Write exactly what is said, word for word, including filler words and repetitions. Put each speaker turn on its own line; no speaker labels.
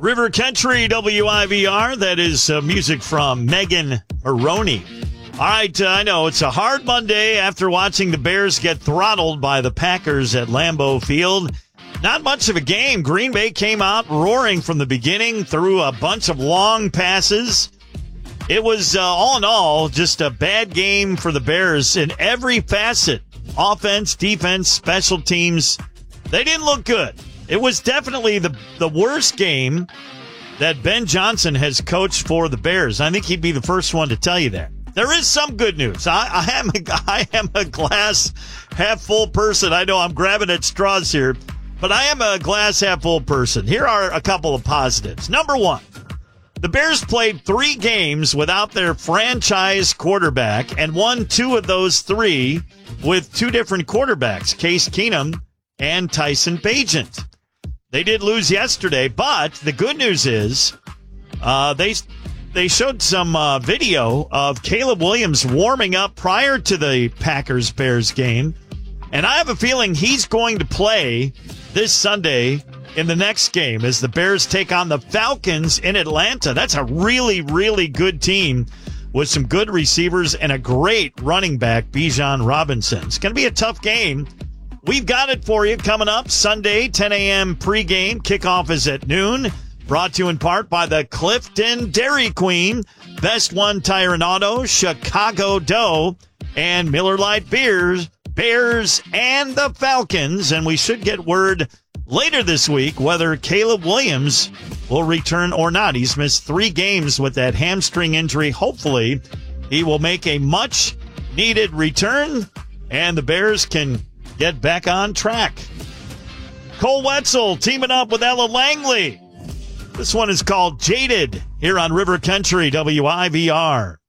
River Country, W I V R. That is uh, music from Megan Maroney. All right, uh, I know it's a hard Monday after watching the Bears get throttled by the Packers at Lambeau Field. Not much of a game. Green Bay came out roaring from the beginning, threw a bunch of long passes. It was, uh, all in all, just a bad game for the Bears in every facet. Offense, defense, special teams. They didn't look good. It was definitely the, the worst game that Ben Johnson has coached for the Bears. I think he'd be the first one to tell you that. There is some good news. I, I am a, I am a glass half full person. I know I'm grabbing at straws here, but I am a glass half full person. Here are a couple of positives. Number one, the Bears played three games without their franchise quarterback and won two of those three with two different quarterbacks, Case Keenum and Tyson Bagent. They did lose yesterday, but the good news is uh, they they showed some uh, video of Caleb Williams warming up prior to the Packers-Bears game, and I have a feeling he's going to play this Sunday in the next game as the Bears take on the Falcons in Atlanta. That's a really, really good team with some good receivers and a great running back, Bijan Robinson. It's going to be a tough game. We've got it for you coming up Sunday, ten a.m. pregame. Kickoff is at noon. Brought to you in part by the Clifton Dairy Queen, Best One Tire and Auto, Chicago Dough, and Miller Lite Beers, Bears, and the Falcons. And we should get word later this week whether Caleb Williams will return or not. He's missed three games with that hamstring injury. Hopefully, he will make a much-needed return, and the Bears can get back on track. Cole Wetzel teaming up with Ella Langley. This one is called Jaded here on River Country, W I V R.